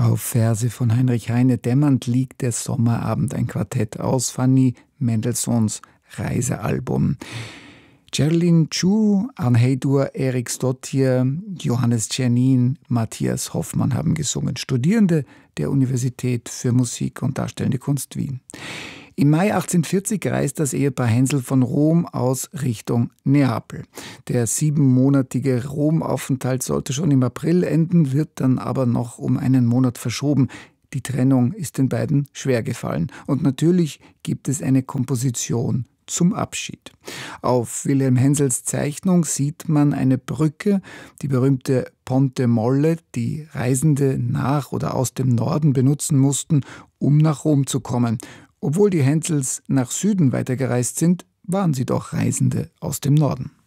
Auf Verse von Heinrich Heine dämmernd liegt der Sommerabend, ein Quartett aus Fanny Mendelssohns Reisealbum. Geraldine Chu, Arne Heidur, Erik Stottier, Johannes Czernin, Matthias Hoffmann haben gesungen. Studierende der Universität für Musik und Darstellende Kunst Wien. Im Mai 1840 reist das Ehepaar Hensel von Rom aus Richtung Neapel. Der 7-monatige Romaufenthalt sollte schon im April enden, wird dann aber noch um einen Monat verschoben. Die Trennung ist den beiden schwer gefallen. Und natürlich gibt es eine Komposition zum Abschied. Auf Wilhelm Hensels Zeichnung sieht man eine Brücke, die berühmte Ponte Molle, die Reisende nach oder aus dem Norden benutzen mussten, um nach Rom zu kommen. Obwohl die Hensels nach Süden weitergereist sind, waren sie doch Reisende aus dem Norden.